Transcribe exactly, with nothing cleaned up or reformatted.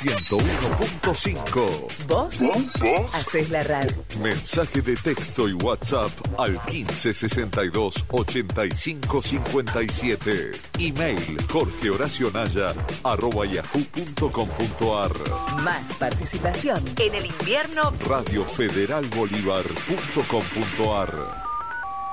ciento uno punto cinco. ¿Vos? ¿Vos? ¿Vos? Hacés la radio. Mensaje de texto y WhatsApp al quince sesenta y dos ochenta y cinco cincuenta y siete. Email jorgehoracionaya arroba yahoo punto com punto ar. Más participación en el invierno. Radio Federal Bolívar punto com punto ar.